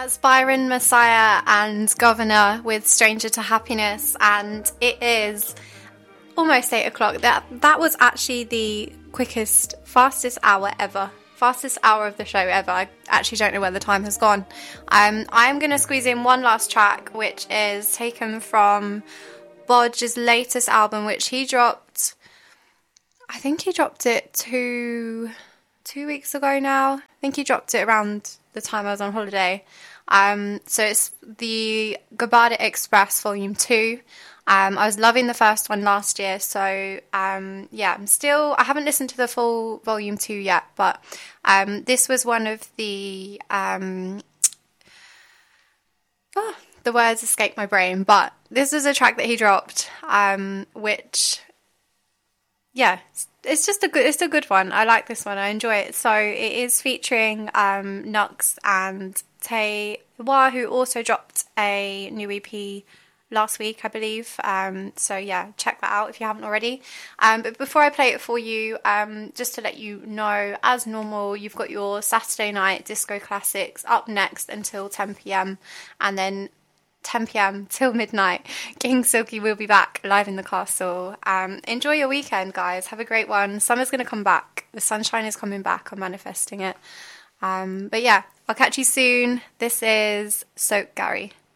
That's Byron Messiah and Governor with Stranger to Happiness, and it is almost 8 o'clock. That was actually the fastest hour ever. Fastest hour of the show ever. I actually don't know where the time has gone. I'm going to squeeze in one last track, which is taken from Bodge's latest album, which he dropped. I think he dropped it two weeks ago now. I think he dropped it around the time I was on holiday. So it's the Gabada Express Volume 2. I was loving the first one last year, so I haven't listened to the full Volume 2 yet, but this was one of the words escape my brain, but this was a track that he dropped, which, yeah, it's a good one. I like this one. I enjoy it. So it is featuring Nux and Tay Wa, who also dropped a new EP last week, I believe. So yeah, check that out if you haven't already. But before I play it for you, just to let you know, as normal, you've got your Saturday night disco classics up next until 10 p.m. and then 10 p.m. till midnight. King Silky will be back live in the castle. Enjoy your weekend, guys. Have a great one. Summer's going to come back. The sunshine is coming back. I'm manifesting it. But yeah, I'll catch you soon. This is Soak Gary.